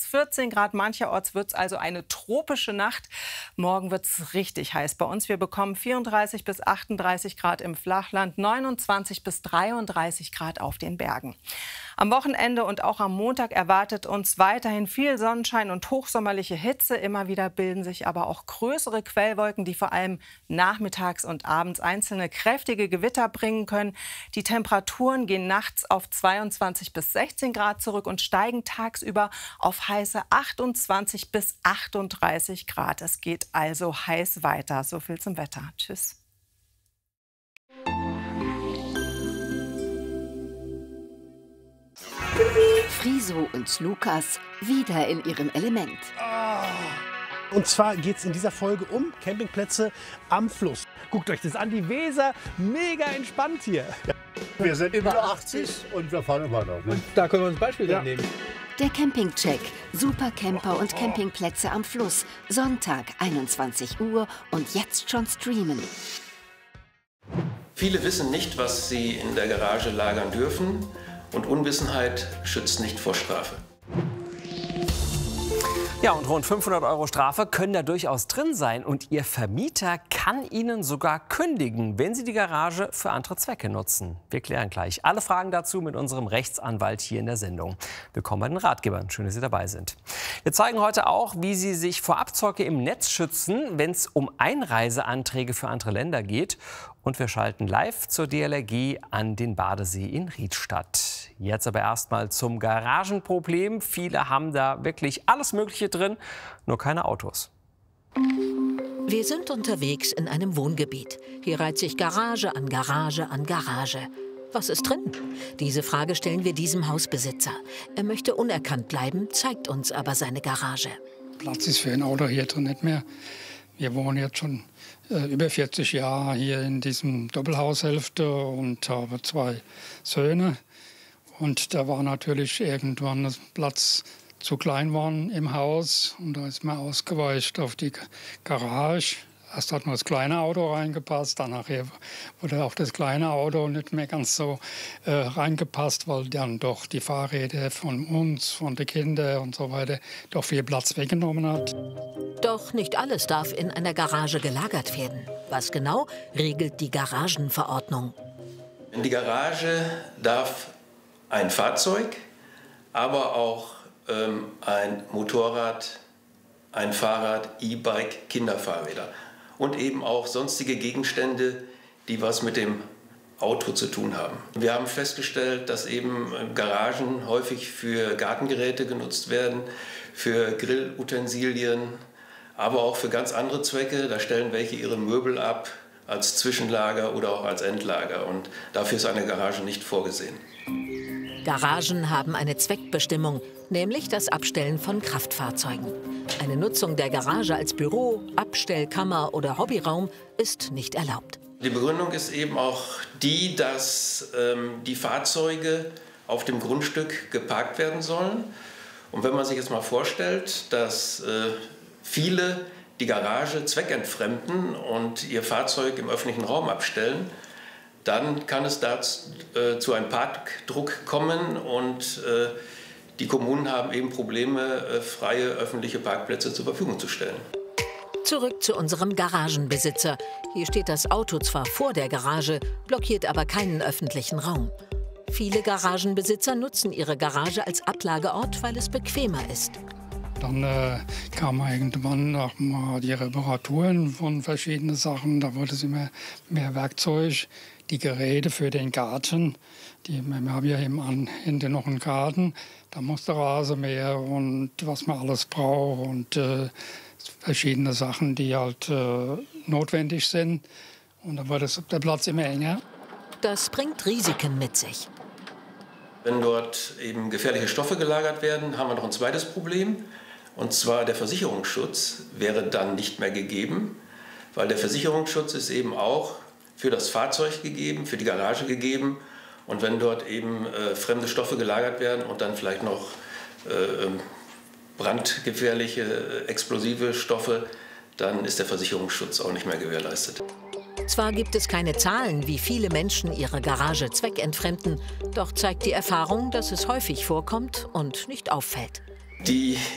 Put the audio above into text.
14 Grad. Mancherorts wird es also eine tropische Nacht. Morgen wird es richtig heiß bei uns. Wir bekommen 34 bis 38 Grad im Flachland, 29 bis 33 Grad auf den Bergen. Am Wochenende und auch am Montag erwartet uns weiterhin viel Sonnenschein und hochsommerliche Hitze. Immer wieder bilden sich aber auch größere Quellwolken, die vor allem nachmittags und abends einzelne kräftige Gewitter bringen können. Die Temperaturen gehen nachts auf 22 bis 16 Grad zurück und steigen tagsüber auf heiße 28 bis 38 Grad. Es geht also heiß weiter. So viel zum Wetter. Tschüss. Friso und Lukas wieder in ihrem Element. Und zwar geht es in dieser Folge um Campingplätze am Fluss. Guckt euch das an, die Weser, mega entspannt hier. Wir sind über 80 und wir fahren immer noch. Ne? Und da können wir uns ein Beispiel nehmen. Der Campingcheck. Supercamper und Campingplätze am Fluss. Sonntag, 21 Uhr und jetzt schon streamen. Viele wissen nicht, was sie in der Garage lagern dürfen. Und Unwissenheit schützt nicht vor Strafe. Ja, und rund 500 € Strafe können da durchaus drin sein. Und Ihr Vermieter kann Ihnen sogar kündigen, wenn Sie die Garage für andere Zwecke nutzen. Wir klären gleich alle Fragen dazu mit unserem Rechtsanwalt hier in der Sendung. Willkommen bei den Ratgebern. Schön, dass Sie dabei sind. Wir zeigen heute auch, wie Sie sich vor Abzocke im Netz schützen, wenn es um Einreiseanträge für andere Länder geht. Und wir schalten live zur DLRG an den Badesee in Riedstadt. Jetzt aber erstmal zum Garagenproblem. Viele haben da wirklich alles Mögliche drin, nur keine Autos. Wir sind unterwegs in einem Wohngebiet. Hier reiht sich Garage an Garage an Garage. Was ist drin? Diese Frage stellen wir diesem Hausbesitzer. Er möchte unerkannt bleiben, zeigt uns aber seine Garage. Platz ist für ein Auto hier drin nicht mehr. Wir wohnen jetzt schon über 40 Jahre hier in diesem Doppelhaushälfte und habe 2 Söhne. Und da war natürlich irgendwann das Platz zu klein worden im Haus. Und da ist man ausgeweicht auf die Garage. Erst hat nur das kleine Auto reingepasst, dann nachher wurde auch das kleine Auto nicht mehr ganz so reingepasst, weil dann doch die Fahrräder von uns, von den Kindern und so weiter doch viel Platz weggenommen hat. Doch nicht alles darf in einer Garage gelagert werden. Was genau, regelt die Garagenverordnung. In die Garage darf ein Fahrzeug, aber auch ein Motorrad, ein Fahrrad, E-Bike, Kinderfahrräder. Und eben auch sonstige Gegenstände, die was mit dem Auto zu tun haben. Wir haben festgestellt, dass eben Garagen häufig für Gartengeräte genutzt werden, für Grillutensilien, aber auch für ganz andere Zwecke. Da stellen welche ihre Möbel ab als Zwischenlager oder auch als Endlager. Und dafür ist eine Garage nicht vorgesehen. Garagen haben eine Zweckbestimmung, nämlich das Abstellen von Kraftfahrzeugen. Eine Nutzung der Garage als Büro, Abstellkammer oder Hobbyraum ist nicht erlaubt. Die Begründung ist eben auch die, dass die Fahrzeuge auf dem Grundstück geparkt werden sollen. Und wenn man sich jetzt mal vorstellt, dass viele die Garage zweckentfremden und ihr Fahrzeug im öffentlichen Raum abstellen, dann kann es dazu zu einem Parkdruck kommen und die Kommunen haben eben Probleme, freie öffentliche Parkplätze zur Verfügung zu stellen. Zurück zu unserem Garagenbesitzer. Hier steht das Auto zwar vor der Garage, blockiert aber keinen öffentlichen Raum. Viele Garagenbesitzer nutzen ihre Garage als Ablageort, weil es bequemer ist. Dann kam irgendwann auch mal die Reparaturen von verschiedenen Sachen. Da wurde es immer mehr Werkzeug, die Geräte für den Garten. Wir haben ja im Ende noch einen Garten. Da muss der Rasenmäher und was man alles braucht und verschiedene Sachen, die halt notwendig sind. Und dann wird der Platz immer enger. Das bringt Risiken mit sich. Wenn dort eben gefährliche Stoffe gelagert werden, haben wir noch ein zweites Problem. Und zwar der Versicherungsschutz wäre dann nicht mehr gegeben, weil der Versicherungsschutz ist eben auch für das Fahrzeug gegeben, für die Garage gegeben. Und wenn dort eben fremde Stoffe gelagert werden und dann vielleicht noch brandgefährliche, explosive Stoffe, dann ist der Versicherungsschutz auch nicht mehr gewährleistet. Zwar gibt es keine Zahlen, wie viele Menschen ihre Garage zweckentfremden, doch zeigt die Erfahrung, dass es häufig vorkommt und nicht auffällt. Die